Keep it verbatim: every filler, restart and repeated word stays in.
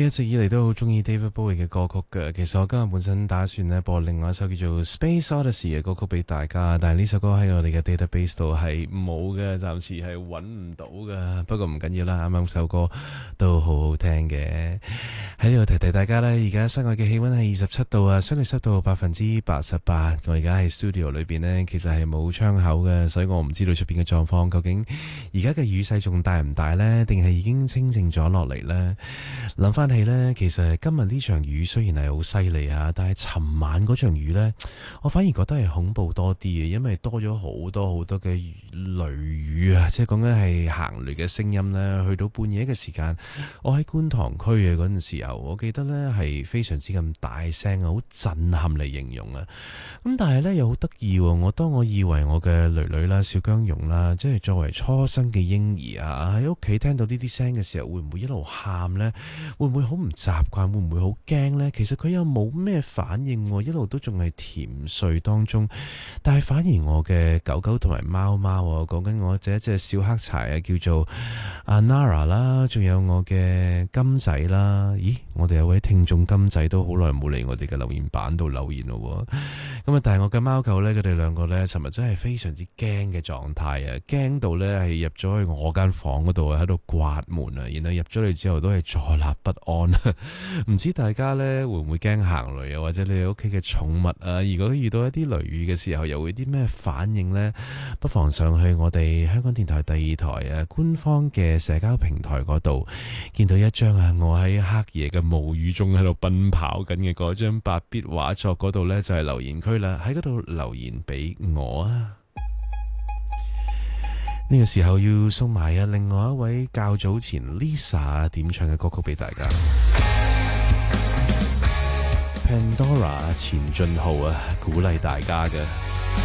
一直以嚟都好中意 David Bowie 嘅歌曲嘅。其實我今日本身打算咧播另外一首叫做 Space Odyssey 嘅歌曲俾大家，但係呢首歌喺我哋嘅 database 度係冇嘅，暫時係揾唔到嘅。不過唔緊要啦，啱啱首歌都好好聽嘅。喺呢度提提大家咧，而家室外嘅氣溫係二十七度啊，相對濕度百分之八十八。我而家喺 studio 裏邊呢，其實係冇窗口嘅，所以我唔知道出邊嘅狀況究竟而家嘅雨勢仲大唔大呢？定係已經清靜咗落嚟呢？諗翻起呢，其實今日呢場雨雖然係好犀利啊，但係尋晚嗰場雨呢，我反而覺得係恐怖多啲嘅，因為多咗好多好多嘅雷雨啊，即係講緊係行雷嘅聲音呢。去到半夜嘅時間，我喺觀塘區嘅嗰陣時候，我記得呢係非常之咁大聲啊，好震撼嚟形容啊。咁但係呢又好得意喎，我當我以為我嘅女女啦、小姜蓉啦，即係作為初生嘅嬰兒啊，喺屋企聽到呢啲聲嘅時候，會唔會一路喊呢？會唔會好唔習慣？會唔會好驚呢？其實佢又冇咩反應，一路都仲係甜睡當中。但係反而我嘅狗狗同埋貓貓，講緊我這一隻小黑柴啊，叫做阿 Nara 啦，仲有我嘅金仔啦。咦，我哋有位聽眾金仔都好耐冇嚟我哋嘅留言板度留言咯。咁啊，但係我嘅貓狗呢，佢哋兩個呢，尋日真係非常之驚嘅狀態啊，驚到呢係入咗去我間房嗰度啊，喺度刮門啊，然後入咗嚟之後都係坐立不安。唔知大家呢會唔會驚行雷啊？或者你哋屋企嘅寵物啊，如果遇到一啲雷雨嘅時候，又會啲咩反應呢？不妨上去我哋香港電台第二台啊官方嘅社交平台嗰度，見到一張啊，我喺黑夜嘅霧雨中喺度奔跑緊嘅嗰張白筆畫作嗰度呢，就係留言區啦，喺嗰度留言俾我啊！呢個時候要送埋啊另外一位較早前 Lisa 點唱嘅歌曲俾大家。Pandora 前進號啊，鼓勵大家嘅。